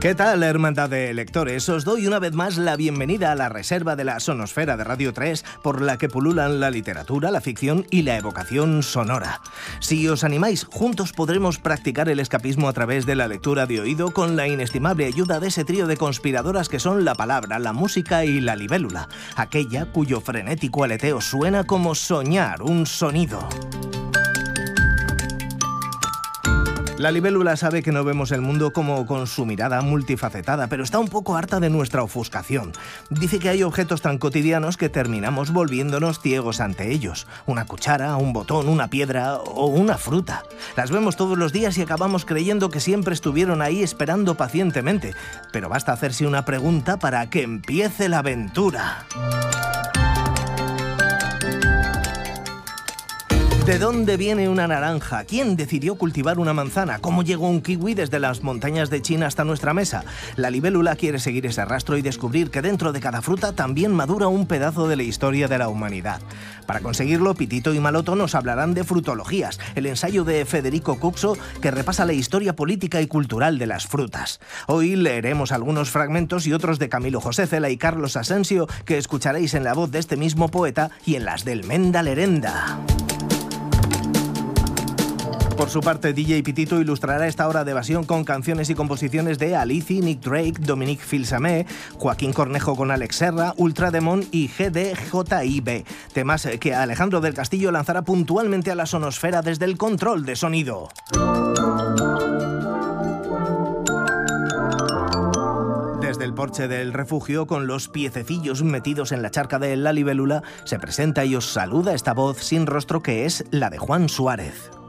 ¿Qué tal, hermandad de lectores? Os doy una vez más la bienvenida a la reserva de la sonosfera de Radio 3, por la que pululan la literatura, la ficción y la evocación sonora. Si os animáis, juntos podremos practicar el escapismo a través de la lectura de oído con la inestimable ayuda de ese trío de conspiradoras que son la palabra, la música y la libélula, aquella cuyo frenético aleteo suena como soñar un sonido. La libélula sabe que no vemos el mundo como con su mirada multifacetada, pero está un poco harta de nuestra ofuscación. Dice que hay objetos tan cotidianos que terminamos volviéndonos ciegos ante ellos. Una cuchara, un botón, una piedra o una fruta. Las vemos todos los días y acabamos creyendo que siempre estuvieron ahí esperando pacientemente. Pero basta hacerse una pregunta para que empiece la aventura. ¿De dónde viene una naranja? ¿Quién decidió cultivar una manzana? ¿Cómo llegó un kiwi desde las montañas de China hasta nuestra mesa? La libélula quiere seguir ese rastro y descubrir que dentro de cada fruta también madura un pedazo de la historia de la humanidad. Para conseguirlo, Pitito y Maloto nos hablarán de Frutologías, el ensayo de Federico Cuxo que repasa la historia política y cultural de las frutas. Hoy leeremos algunos fragmentos y otros de Camilo José Cela y Carlos Asensio que escucharéis en la voz de este mismo poeta y en las del Menda Lerenda. Por su parte, DJ Pitito ilustrará esta hora de evasión con canciones y composiciones de Alici, Nick Drake, Dominique Fils-Aimé, Joaquín Cornejo con Alex Serra, Ultrademon y GDJIB. Temas que Alejandro del Castillo lanzará puntualmente a la sonosfera desde el control de sonido. Desde el porche del refugio, con los piececillos metidos en la charca de la libélula, se presenta y os saluda esta voz sin rostro que es la de Juan Suárez.